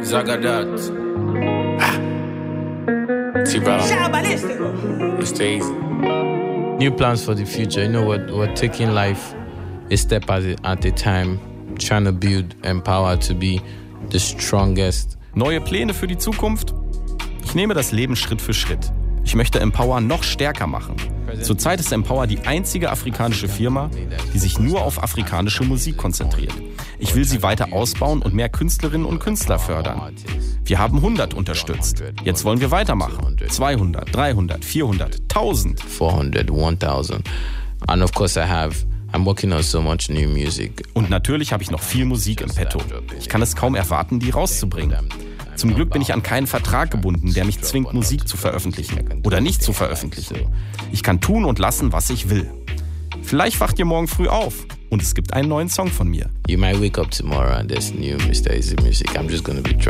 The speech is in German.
Zagadat. T-Brown. Mr. Easy. New plans for the future. You know what? We're taking life a step at a time, trying to build Empower to be the strongest. Neue Pläne für die Zukunft? Ich nehme das Leben Schritt für Schritt. Ich möchte Empower noch stärker machen. Zurzeit ist Empower die einzige afrikanische Firma, die sich nur auf afrikanische Musik konzentriert. Ich will sie weiter ausbauen und mehr Künstlerinnen und Künstler fördern. Wir haben 100 unterstützt. Jetzt wollen wir weitermachen. 200, 300, 400, 1000. 400, 1000. And of course I'm working on so much new music. Und natürlich habe ich noch viel Musik im Petto. Ich kann es kaum erwarten, die rauszubringen. Zum Glück bin ich an keinen Vertrag gebunden, der mich zwingt, Musik zu veröffentlichen oder nicht zu veröffentlichen. Ich kann tun und lassen, was ich will. Vielleicht wacht ihr morgen früh auf und es gibt einen neuen Song von mir. You might wake up tomorrow and there's new Mr. Easy music. I'm just gonna be